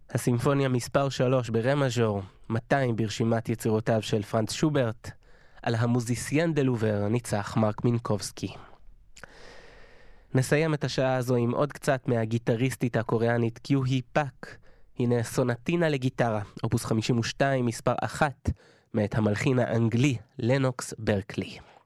הסימפוניה מספר 3 ברם מז'ור, 200 ברשימת יצירותיו של פרנץ שוברט. על המוזיסיין דה לובר ניצח מרק מינקובסקי. נסיים את השעה הזו עם עוד קצת מהגיטריסטית הקוריאנית קיו הי פאק. הנה סונטינה לגיטרה, אופוס 52 מספר 1, מאת המלחין האנגלי לנוקס ברקלי.